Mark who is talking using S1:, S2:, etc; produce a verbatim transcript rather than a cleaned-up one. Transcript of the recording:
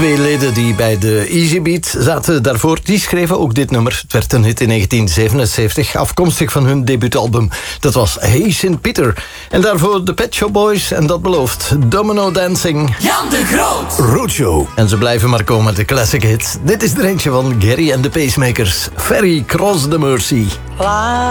S1: twee leden die bij de Easy Beat zaten daarvoor, die schreven ook dit nummer. Het werd een hit in negentien zevenenzeventig, afkomstig van hun debuutalbum. Dat was Hey Saint Peter. En daarvoor de Pet Shop Boys, en dat belooft Domino Dancing.
S2: Jan de Groot.
S1: Roadshow. En ze blijven maar komen, de classic hits. Dit is er eentje van Gary and the Pacemakers. Ferry Cross the Mercy.